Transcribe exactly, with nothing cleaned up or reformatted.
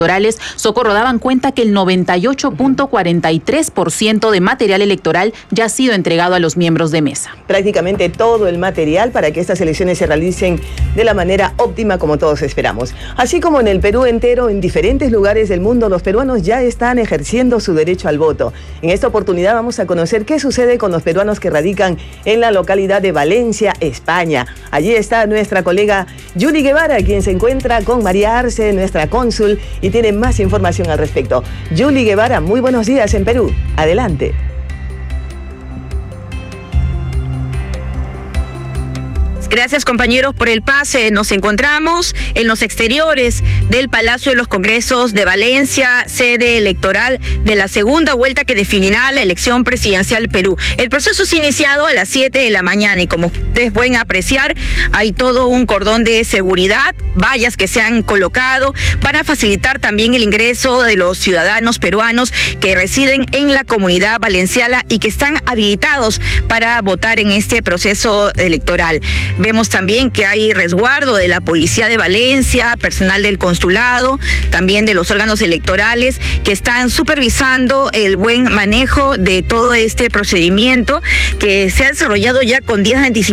electorales, Socorro daban cuenta que el noventa y ocho punto cuarenta y tres por ciento de material electoral ya ha sido entregado a los miembros de mesa. Prácticamente todo el material para que estas elecciones se realicen de la manera óptima como todos esperamos. Así como en el Perú entero, en diferentes lugares del mundo, los peruanos ya están ejerciendo su derecho al voto. En esta oportunidad vamos a conocer qué sucede con los peruanos que radican en la localidad de Valencia, España. Allí está nuestra colega Yuli Guevara, quien se encuentra con María Arce, nuestra cónsul, y tiene más información al respecto. Yuli Guevara, muy buenos días en Perú. Adelante. Gracias, compañeros, por el pase. Nos encontramos en los exteriores del Palacio de los Congresos de Valencia, sede electoral de la segunda vuelta que definirá la elección presidencial Perú. El proceso se ha iniciado a las siete de la mañana y, como ustedes pueden apreciar, hay todo un cordón de seguridad, vallas que se han colocado para facilitar también el ingreso de los ciudadanos peruanos que residen en la comunidad valenciana y que están habilitados para votar en este proceso electoral. Vemos también que hay resguardo de la Policía de Valencia, personal del consulado, también de los órganos electorales que están supervisando el buen manejo de todo este procedimiento que se ha desarrollado ya con días de anticipación.